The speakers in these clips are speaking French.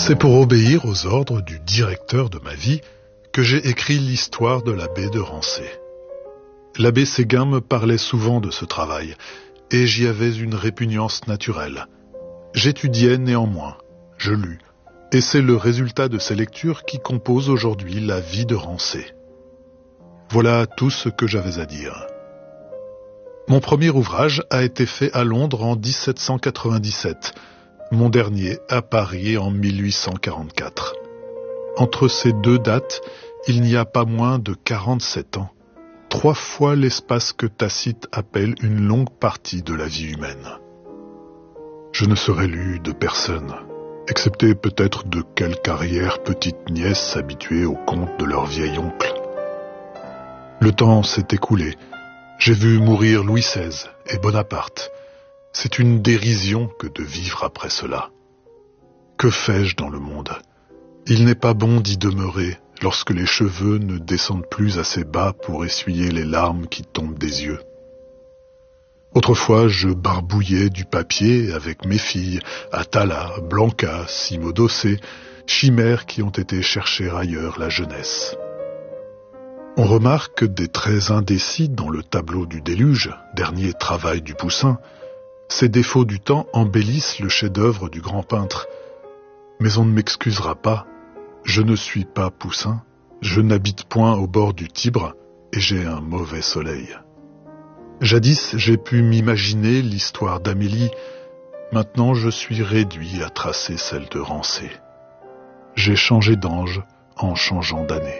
C'est pour obéir aux ordres du directeur de ma vie que j'ai écrit l'histoire de l'abbé de Rancé. L'abbé Séguin me parlait souvent de ce travail, et j'y avais une répugnance naturelle. J'étudiais néanmoins, je lus, et c'est le résultat de ces lectures qui compose aujourd'hui la vie de Rancé. Voilà tout ce que j'avais à dire. Mon premier ouvrage a été fait à Londres en 1797, mon dernier à Paris en 1844. Entre ces deux dates, il n'y a pas moins de 47 ans, 3 fois l'espace que Tacite appelle une longue partie de la vie humaine. Je ne serai lu de personne, excepté peut-être de quelque arrière-petite-nièce habituée aux contes de leur vieil oncle. Le temps s'est écoulé. J'ai vu mourir Louis XVI et Bonaparte. C'est une dérision que de vivre après cela. Que fais-je dans le monde ? Il n'est pas bon d'y demeurer lorsque les cheveux ne descendent plus assez bas pour essuyer les larmes qui tombent des yeux. Autrefois, je barbouillais du papier avec mes filles, Atala, Blanca, Simodocée, chimères qui ont été chercher ailleurs la jeunesse. On remarque des traits indécis dans le tableau du déluge, dernier travail du Poussin. Ces défauts du temps embellissent le chef-d'œuvre du grand peintre. Mais on ne m'excusera pas, je ne suis pas Poussin, je n'habite point au bord du Tibre et j'ai un mauvais soleil. Jadis, j'ai pu m'imaginer l'histoire d'Amélie, maintenant je suis réduit à tracer celle de Rancé. J'ai changé d'ange en changeant d'année.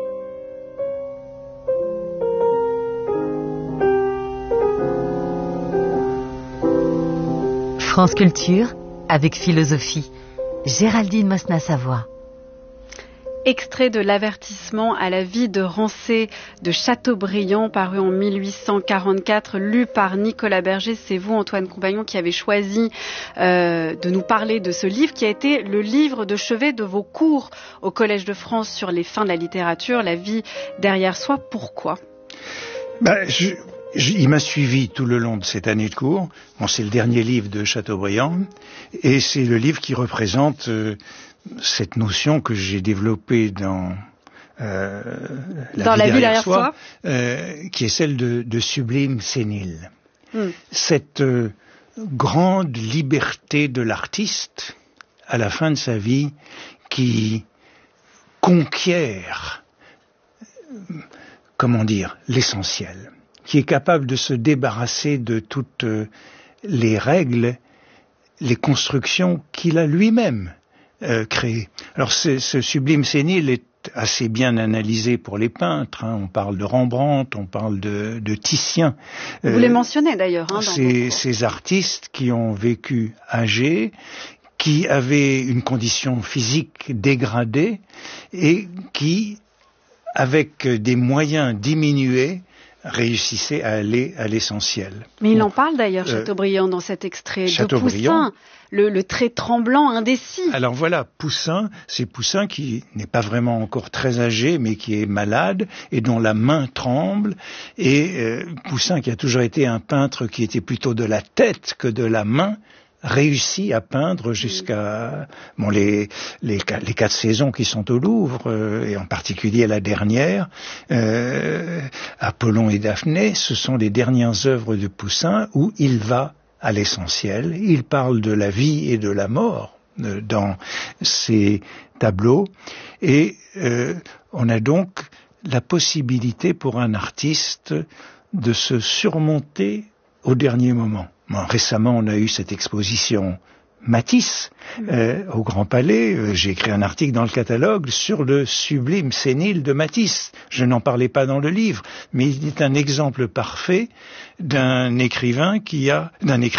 France Culture, avec philosophie. Géraldine Mosna-Savoie. Extrait de l'avertissement à la vie de Rancé de Chateaubriand, paru en 1844, lu par Nicolas Berger. C'est vous, Antoine Compagnon, qui avez choisi de nous parler de ce livre, qui a été le livre de chevet de vos cours au Collège de France sur les fins de la littérature, la vie derrière soi. Pourquoi ? Il m'a suivi tout le long de cette année de cours. Bon, c'est le dernier livre de Chateaubriand, et c'est le livre qui représente cette notion que j'ai développée dans la vie derrière soi, qui est celle de sublime sénile. Cette grande liberté de l'artiste à la fin de sa vie qui conquiert, l'essentiel, qui est capable de se débarrasser de toutes les règles, les constructions qu'il a lui-même créées. Alors ce sublime sénile est assez bien analysé pour les peintres. On parle de Rembrandt, on parle de Titien. Vous les mentionnez d'ailleurs. Ces artistes qui ont vécu âgés, qui avaient une condition physique dégradée et qui, avec des moyens diminués, réussissait à aller à l'essentiel. Mais il en parle d'ailleurs, Chateaubriand, dans cet extrait de Poussin, le trait tremblant, indécis. Alors voilà, Poussin, c'est Poussin qui n'est pas vraiment encore très âgé, mais qui est malade et dont la main tremble. Et Poussin, qui a toujours été un peintre qui était plutôt de la tête que de la main, réussit à peindre jusqu'à les 4 saisons qui sont au Louvre, et en particulier la dernière, Apollon et Daphné. Ce sont les dernières œuvres de Poussin où il va à l'essentiel. Il parle de la vie et de la mort dans ses tableaux, et on a donc la possibilité pour un artiste de se surmonter au dernier moment. Récemment, on a eu cette exposition Matisse au Grand Palais. J'ai écrit un article dans le catalogue sur le sublime sénile de Matisse. Je n'en parlais pas dans le livre, mais il est un exemple parfait d'un peintre qui a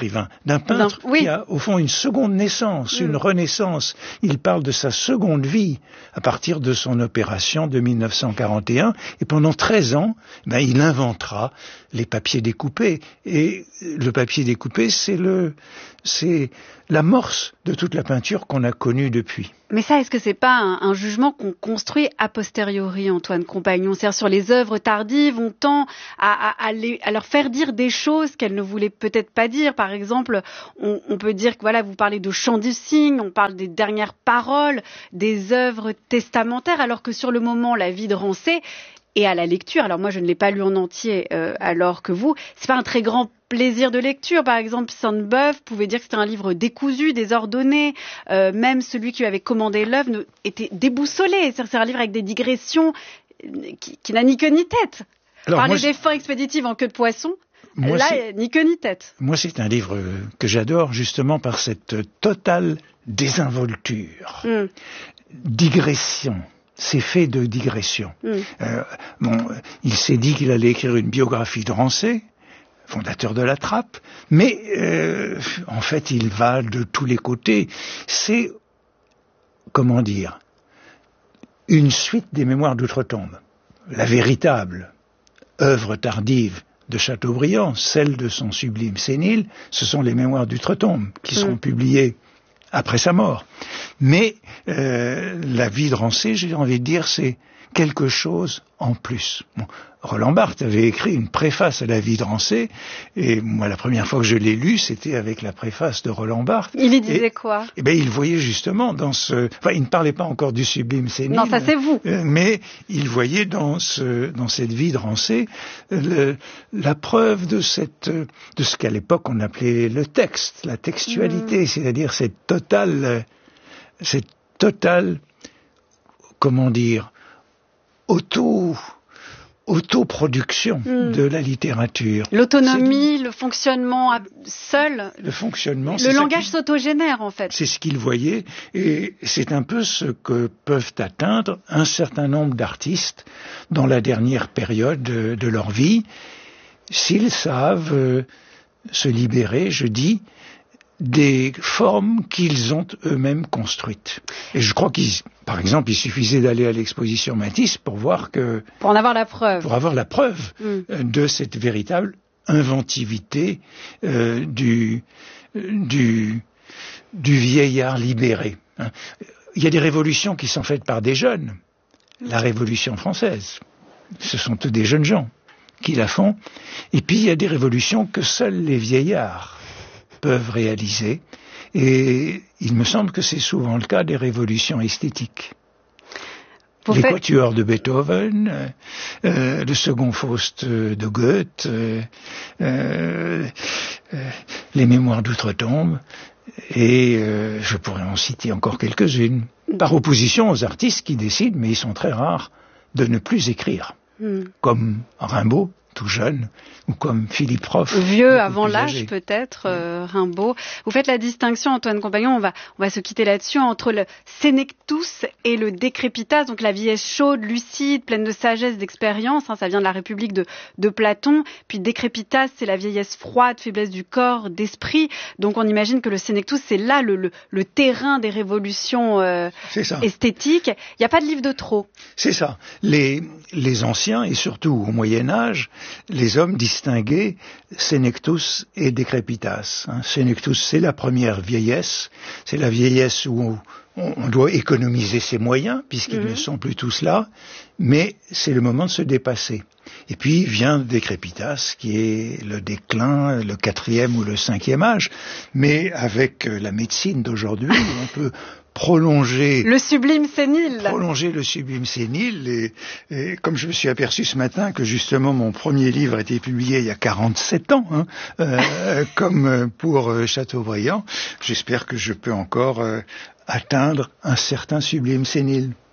au fond une seconde naissance, une renaissance. Il parle de sa seconde vie à partir de son opération de 1941, et pendant 13 ans, il inventera les papiers découpés. Et le papier découpé, c'est l'amorce de toute la peinture qu'on a connue depuis. Mais ça, est-ce que c'est pas un jugement qu'on construit a posteriori, Antoine Compagnon? C'est-à-dire sur les œuvres tardives, on tend à leur faire dire des choses qu'elles ne voulaient peut-être pas dire. Par exemple, on peut dire que voilà, vous parlez de chant du cygne, on parle des dernières paroles, des œuvres testamentaires, alors que sur le moment, la vie de Rancé, et à la lecture, alors moi je ne l'ai pas lu en entier alors que vous, c'est pas un très grand plaisir de lecture. Par exemple, Sainte-Beuve pouvait dire que c'était un livre décousu, désordonné. Même celui qui lui avait commandé l'œuvre était déboussolé. C'est un livre avec des digressions qui n'a ni queue ni tête. Parler des fins expéditives en queue de poisson, là, ni queue ni tête. Moi, c'est un livre que j'adore justement par cette totale désinvolture, digression. C'est fait de digression. Il s'est dit qu'il allait écrire une biographie de Rancé, fondateur de la Trappe, mais en fait, il va de tous les côtés. C'est, comment dire, une suite des Mémoires d'Outre-Tombe. La véritable œuvre tardive de Chateaubriand, celle de son sublime Sénile, ce sont les Mémoires d'Outre-Tombe, qui seront publiées après sa mort. Mais la vie de Rancé, j'ai envie de dire, c'est quelque chose en plus. Bon, Roland Barthes avait écrit une préface à la vie de Rancé, et moi, la première fois que je l'ai lu, c'était avec la préface de Roland Barthes. Il y disait quoi? Eh ben, il voyait justement dans ce... Enfin, il ne parlait pas encore du sublime Sénile. Non, ça c'est vous. Mais il voyait dans cette vie de Rancé la preuve de ce qu'à l'époque on appelait le texte, la textualité, c'est-à-dire cette totale, comment dire, autoproduction de la littérature. L'autonomie, le fonctionnement seul. Le fonctionnement. Le langage s'autogénère, en fait. C'est ce qu'il voyait, et c'est un peu ce que peuvent atteindre un certain nombre d'artistes dans la dernière période de leur vie, s'ils savent se libérer, je dis, des formes qu'ils ont eux-mêmes construites. Et je crois par exemple, il suffisait d'aller à l'exposition Matisse pour voir que... Pour en avoir la preuve. Pour avoir la preuve de cette véritable inventivité du vieillard libéré. Il y a des révolutions qui sont faites par des jeunes. La Révolution française, ce sont tous des jeunes gens qui la font. Et puis il y a des révolutions que seuls les vieillards peuvent réaliser, et il me semble que c'est souvent le cas des révolutions esthétiques. Les quatuors de Beethoven, le second Faust de Goethe, les Mémoires d'Outre-Tombe, et je pourrais en citer encore quelques-unes, par opposition aux artistes qui décident, mais ils sont très rares, de ne plus écrire, comme Rimbaud, tout jeune, ou comme Philippe Roff. Vieux avant l'âge peut-être, Rimbaud. Vous faites la distinction, Antoine Compagnon, on va se quitter là-dessus, entre le Sénectus et le Décrépitas, donc la vieillesse chaude, lucide, pleine de sagesse, d'expérience, ça vient de la République de Platon, puis Décrépitas, c'est la vieillesse froide, faiblesse du corps, d'esprit, donc on imagine que le Sénectus, c'est là le terrain des révolutions esthétiques. Il n'y a pas de livre de trop. C'est ça. Les anciens, et surtout au Moyen-Âge, les hommes distinguaient Sénectus et Décrépitas. Sénectus, c'est la première vieillesse, c'est la vieillesse où on doit économiser ses moyens, puisqu'ils ne sont plus tous là, mais c'est le moment de se dépasser. Et puis vient Décrépitas, qui est le déclin, le 4e ou le 5e âge, mais avec la médecine d'aujourd'hui, on peut prolonger le sublime sénile. Et comme je me suis aperçu ce matin que justement mon premier livre a été publié il y a 47 ans, comme pour Chateaubriand, j'espère que je peux encore atteindre un certain sublime sénile.